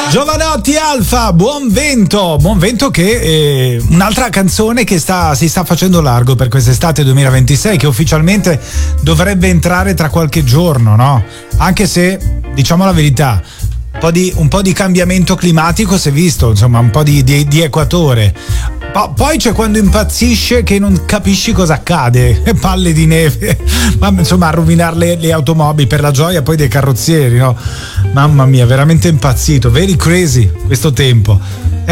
Giovanotti Alfa, buon vento che un'altra canzone che si sta facendo largo per quest'estate 2026, che ufficialmente dovrebbe entrare tra qualche giorno, no? Anche se, diciamo la verità, un po' di cambiamento climatico si è visto, insomma, un po' di equatore. Poi c'è quando impazzisce che non capisci cosa accade, palle di neve, ma insomma a rovinare le automobili per la gioia poi dei carrozzieri, no? Mamma mia, veramente impazzito, very crazy questo tempo.